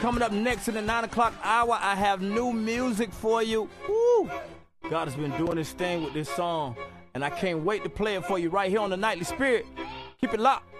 Coming up next in the 9 o'clock hour, I have new music for you. Woo! God has been doing this thing with this song, and I can't wait to play it for you right here on the Nightly Spirit. Keep it locked.